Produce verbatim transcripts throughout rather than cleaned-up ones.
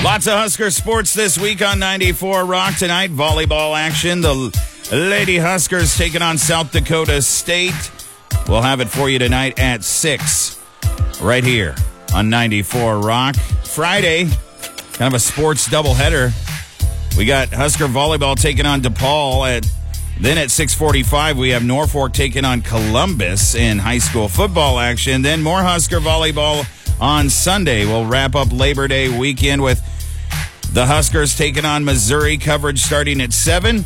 Lots of Husker sports this week on ninety-four Rock. Tonight, volleyball action. The Lady Huskers taking on South Dakota State. We'll have it for you tonight at six, right here on ninety-four Rock. Friday, kind of a sports doubleheader. We got Husker volleyball taking on DePaul. At then at six forty-five, we have Norfolk taking on Columbus in high school football action. Then more Husker volleyball on Sunday. We'll wrap up Labor Day weekend with the Huskers taking on Missouri. Coverage starting at seven.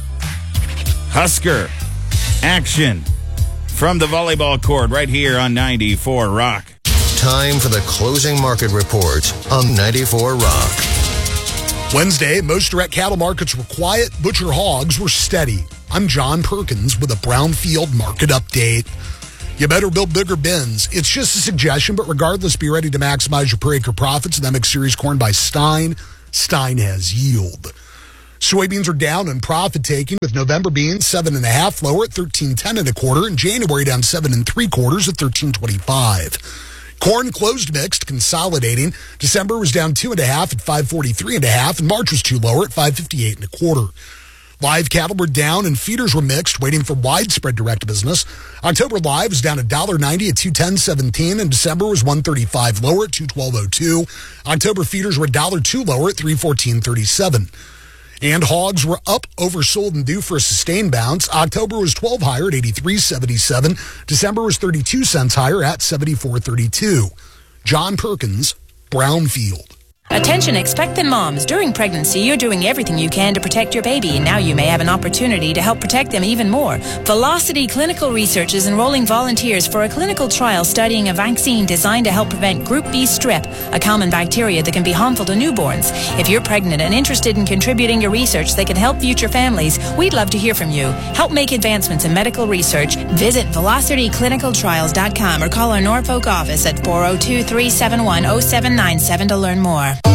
Husker action from the volleyball court right here on ninety-four Rock. Time for the closing market report on ninety-four Rock. Wednesday, most direct cattle markets were quiet. Butcher hogs were steady. I'm John Perkins with a Brownfield market update. You better build bigger bins. It's just a suggestion, but regardless, be ready to maximize your per acre profits. The M X Series corn by Stein. Stein has yield. Soybeans are down in profit taking, with November beans seven and a half lower at thirteen ten and a quarter, and January down seven and three quarters at thirteen twenty five. Corn closed mixed, consolidating. December was down two and a half at five forty three and a half, and March was two lower at five fifty eight and a quarter. Live cattle were down and feeders were mixed, waiting for widespread direct business. October live was down one ninety at two ten seventeen, and December was one thirty-five lower at two twelve oh two. October feeders were one two lower at three fourteen thirty-seven. And hogs were up, oversold, and due for a sustained bounce. October was twelve higher at eighty-three seventy-seven. December was thirty-two cents higher at seventy-four thirty-two. John Perkins, Brownfield. Attention expectant moms. During pregnancy, you're doing everything you can to protect your baby, and now you may have an opportunity to help protect them even more. Velocity Clinical Research is enrolling volunteers for a clinical trial studying a vaccine designed to help prevent Group B strep, a common bacteria that can be harmful to newborns. If you're pregnant and interested in contributing to research that can help future families, we'd love to hear from you. Help make advancements in medical research. Visit velocity clinical trials dot com or call our Norfolk office at four oh two, three seven one, oh seven nine seven to learn more.